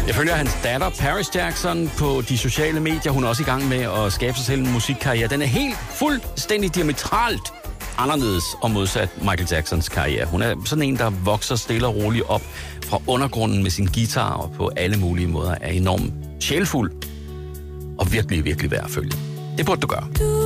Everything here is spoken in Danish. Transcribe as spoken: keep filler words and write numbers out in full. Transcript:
Jeg følger hans datter, Paris Jackson, på de sociale medier. Hun er også i gang med at skabe sig selv en musikkarriere. Den er helt fuldstændig diametralt anderledes og modsat Michael Jacksons karriere. Hun er sådan en, der vokser stille og roligt op fra undergrunden med sin guitar og på alle mulige måder er enormt sjælfuld og virkelig, virkelig værd at følge. Det burde du gøre.